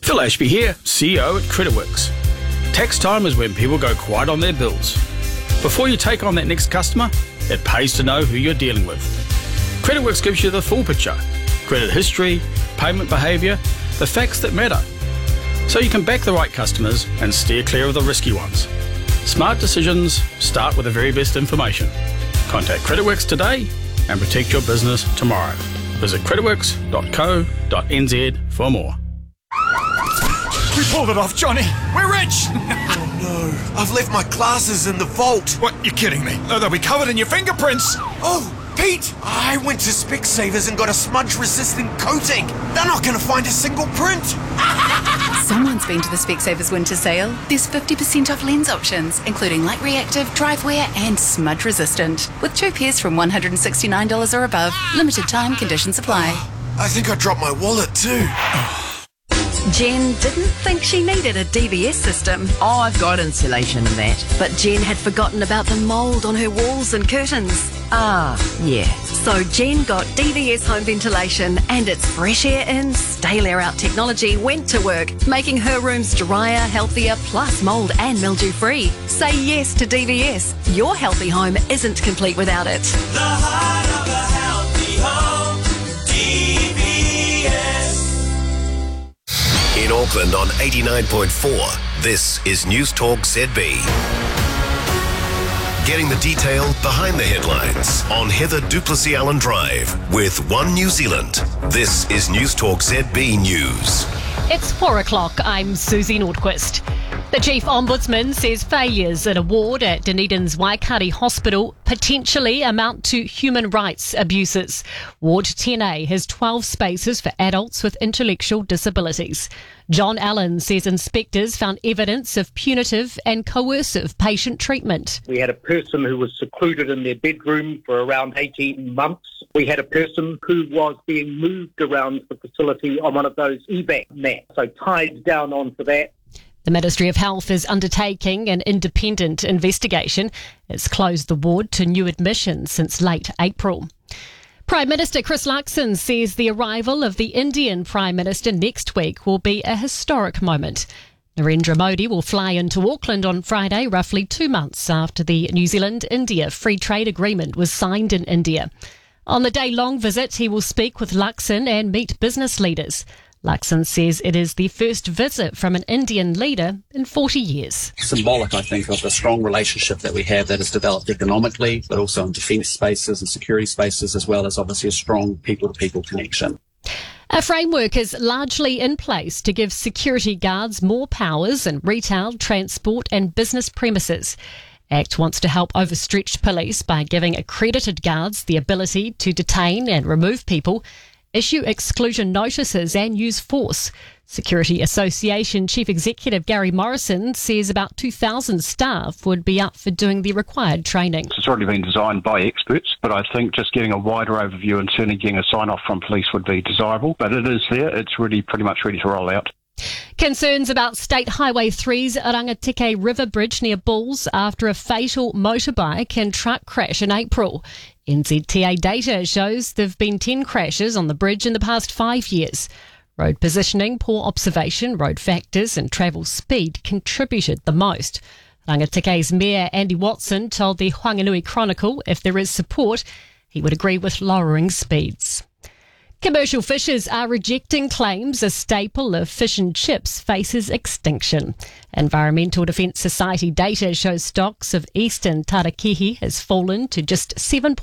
Phil Ashby here, CEO at CreditWorks. Tax time is when people go quiet on their bills. Before you take on that next customer, it pays to know who you're dealing with. CreditWorks gives you the full picture: credit history, payment behaviour, the facts that matter. So you can back the right customers and steer clear of the risky ones. Smart decisions start with the very best information. Contact CreditWorks today and protect your business tomorrow. Visit creditworks.co.nz for more. We pulled it off, Johnny. We're rich. Oh no, I've left my glasses in the vault. What, you're kidding me? Oh, they'll be covered in your fingerprints. Oh, Pete, I went to Specsavers and got a smudge-resistant coating. They're not going to find a single print. Someone's been to the Specsavers winter sale. There's 50% off lens options, including light reactive, drive wear and smudge resistant. With 2 pairs from $169 or above. Limited time, conditions apply. I think I dropped my wallet too. Jen didn't think she needed a DVS system. Oh, I've got insulation and that. But Jen had forgotten about the mould on her walls and curtains. Ah, yeah. So Jen got DVS home ventilation, and its fresh air in, stale air out technology went to work, making her rooms drier, healthier, plus mould and mildew free. Say yes to DVS. Your healthy home isn't complete without it. The heart of a healthy home, DVS. In Auckland on 89.4, this is News Talk ZB. Getting the detail behind the headlines on Heather Duplessis Allen Drive with One New Zealand. This is News Talk ZB News. It's 4 o'clock. I'm Susie Nordquist. The Chief Ombudsman says failures at a ward at Dunedin's Waikari Hospital potentially amount to human rights abuses. Ward 10A has 12 spaces for adults with intellectual disabilities. John Allen says inspectors found evidence of punitive and coercive patient treatment. We had a person who was secluded in their bedroom for around 18 months. We had a person who was being moved around the facility on one of those evac mats, so tied down onto that. The Ministry of Health is undertaking an independent investigation. It's closed the ward to new admissions since late April. Prime Minister Chris Luxon says the arrival of the Indian Prime Minister next week will be a historic moment. Narendra Modi will fly into Auckland on Friday, roughly 2 months after the New Zealand-India Free Trade Agreement was signed in India. On the day-long visit, he will speak with Luxon and meet business leaders. Luxon says it is the first visit from an Indian leader in 40 years. Symbolic, I think, of the strong relationship that we have that has developed economically, but also in defence spaces and security spaces, as well as obviously a strong people-to-people connection. A framework is largely in place to give security guards more powers in retail, transport and business premises. ACT wants to help overstretched police by giving accredited guards the ability to detain and remove people, issue exclusion notices and use force. Security Association Chief Executive Gary Morrison says about 2,000 staff would be up for doing the required training. It's already been designed by experts, but I think just getting a wider overview and certainly getting a sign-off from police would be desirable. But it is there. It's really pretty much ready to roll out. Concerns about State Highway 3's Rangateke River Bridge near Bulls after a fatal motorbike and truck crash in April. NZTA data shows there have been 10 crashes on the bridge in the past 5 years. Road positioning, poor observation, road factors and travel speed contributed the most. Rangateke's Mayor Andy Watson told the Whanganui Chronicle if there is support, he would agree with lowering speeds. Commercial fishers are rejecting claims a staple of fish and chips faces extinction. Environmental Defence Society data shows stocks of eastern tarakihi has fallen to just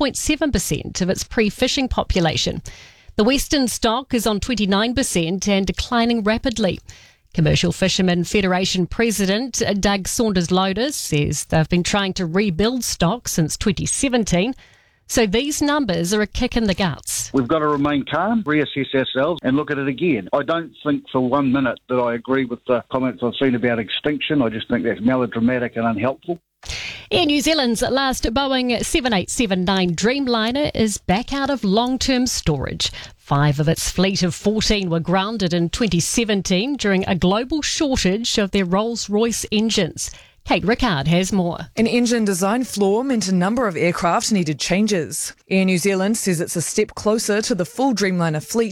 7.7% of its pre-fishing population. The western stock is on 29% and declining rapidly. Commercial Fishermen Federation President Doug Saunders-Loder says they've been trying to rebuild stock since 2017. So these numbers are a kick in the guts. We've got to remain calm, reassess ourselves and look at it again. I don't think for 1 minute that I agree with the comments I've seen about extinction. I just think that's melodramatic and unhelpful. Air New Zealand's last Boeing 7879 Dreamliner is back out of long-term storage. 5 of its fleet of 14 were grounded in 2017 during a global shortage of their Rolls-Royce engines. Kate Rickard has more. An engine design flaw meant a number of aircraft needed changes. Air New Zealand says it's a step closer to the full Dreamliner fleet